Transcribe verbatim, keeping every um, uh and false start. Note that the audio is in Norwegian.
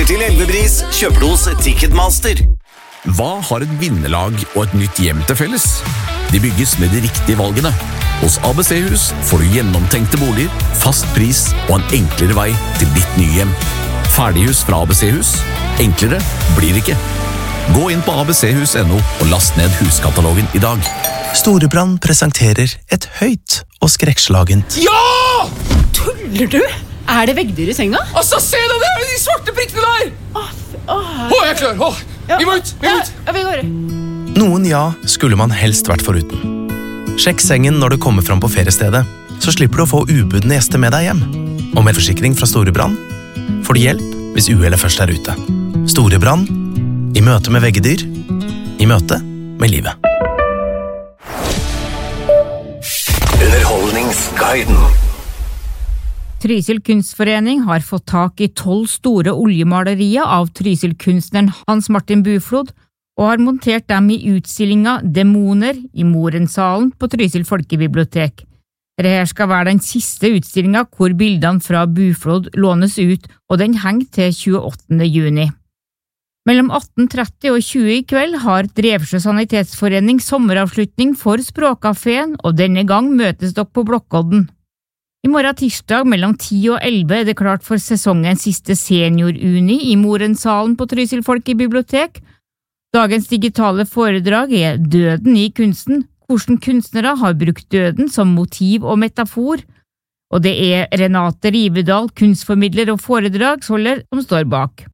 Billetter til elvepris kjøper du hos Ticketmaster. Hva har et vinnerlag og et nytt hjem til felles? De bygges med de riktige valgene. Hos A B C-hus får du gjennomtenkte boliger, fast pris og en enklere vei til ditt nye hjem. Ferdighus fra A B C-hus. Enklere blir det ikke. Gå inn på a b c hus punktum no og last ned huskatalogen i dag. Storebrand presenterer et høyt og skrekkslagent. Ja! Tuller du? Er det veggdyr i senga? Altså, se deg der, de svarte prikkene der! Åh, åh. Åh, jeg er klar, åh. Ja. Vi må ut, vi må ut. Ja, vi går. Noen ja skulle man helst vært foruten. Sjekk sengen når du kommer fram på feriestedet, så slipper du å få ubudne gjester med deg hjem. Og med forsikring fra Storebrand får du hjelp hvis uhellet først er ute. Storebrand, i møte med veggedyr, i møte med livet. Underholdningsguiden. Trysil kunstforening har fått tak i tolv store oljemalerier av Trysil-kunstneren Hans Martin Buflod, og har montert dem i utstillinga Demoner i Morensalen på Trysil folkebibliotek. Dette skal være den siste utstillinga hvor bildene fra Buflod lånes ut, og den henger til tjueåttende juni. Mellom atten tretti og tjue i kveld har Drevsjø Sanitetsforening sommeravslutning for Språkcaféen, og denne gang møtes dere på Blokkodden. I morgen tirsdag mellom ti og elleve er det klart for sesongens siste senior-uni i Morensalen på Trysil folkebibliotek. Dagens digitale foredrag er Døden i kunsten, hvordan kunstnere har brukt døden som motiv og metafor, og det er Renate Rivedal, kunstformidler og foredragsholder, som står bak.